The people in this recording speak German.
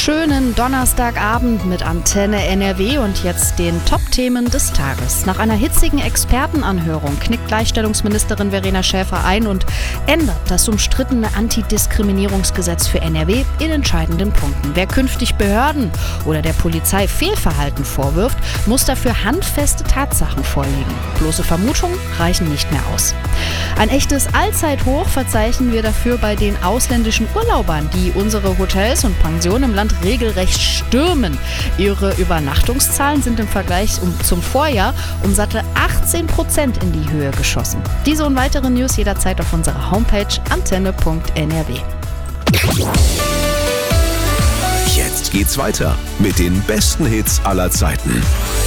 Schönen Donnerstagabend mit Antenne NRW und jetzt den Top-Themen des Tages. Nach einer hitzigen Expertenanhörung knickt Gleichstellungsministerin Verena Schäfer ein und ändert das umstrittene Antidiskriminierungsgesetz für NRW in entscheidenden Punkten. Wer künftig Behörden oder der Polizei Fehlverhalten vorwirft, muss dafür handfeste Tatsachen vorlegen. Bloße Vermutungen reichen nicht mehr aus. Ein echtes Allzeithoch verzeichnen wir dafür bei den ausländischen Urlaubern, die unsere Hotels und Pensionen im Land regelrecht stürmen. Ihre Übernachtungszahlen sind im Vergleich zum Vorjahr um satte 18% in die Höhe geschossen. Diese und weitere News jederzeit auf unserer Homepage antenne.nrw. Jetzt geht's weiter mit den besten Hits aller Zeiten.